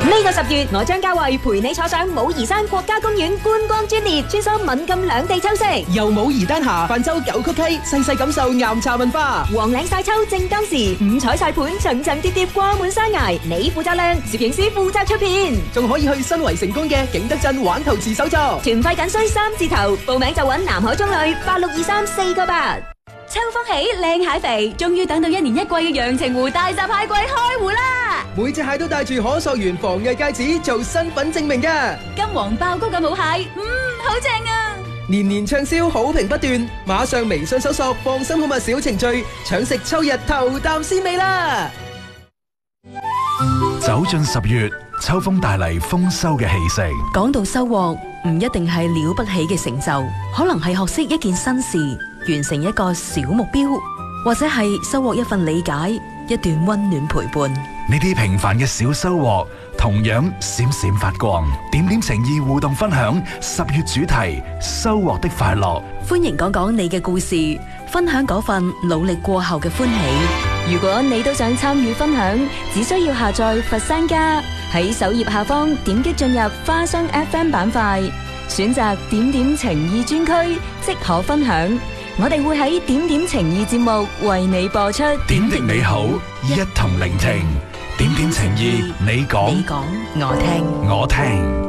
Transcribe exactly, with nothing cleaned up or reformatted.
呢個十月，我張家慧陪你坐上武夷山國家公園觀光專列，穿梭閩贛兩地秋色， 由武夷丹霞泛舟九曲溪，細細感受岩茶文化。 黃嶺晒秋正當時，五彩晒盤層層疊疊掛滿山崖，你負責靚，攝影師負責出片， 仲可以去新圍成功嘅景德鎮玩陶瓷手作。 團費僅需三字頭，報名就揾南海中旅八六二三四個八。秋風起，靚蟹肥，終於等到一年一季嘅陽澄湖大閘蟹季開湖啦！ 每隻蟹都帶住可溯源防偽戒指做身份證明嘅。 金黃爆谷嘅母蟹，嗯，好正啊！ 年年暢銷，好評不斷，馬上微信搜索放心好物小程序，搶食秋日頭啖鮮味啦！ 走進十月，秋風帶嚟豐收嘅氣息。 講到收穫，唔一定係了不起嘅成就，可能係學識一件新事，完成一個小目標，或者係收穫一份理解，一段溫暖陪伴。 呢啲平凡嘅小收穫，同樣閃閃發光。點點情意互動分享十月主題：收穫的快樂。 歡迎講講你嘅故事，分享嗰份努力過後嘅歡喜。 如果你都想參與分享，只需要下載佛山家，喺首頁下方點擊進入花生 F M 板塊，選擇點點情意專區，即可分享。我哋會喺點點情意節目為你播出。 點滴美好，一同聆聽。點點情意，你講， 你講，我聽， 我聽。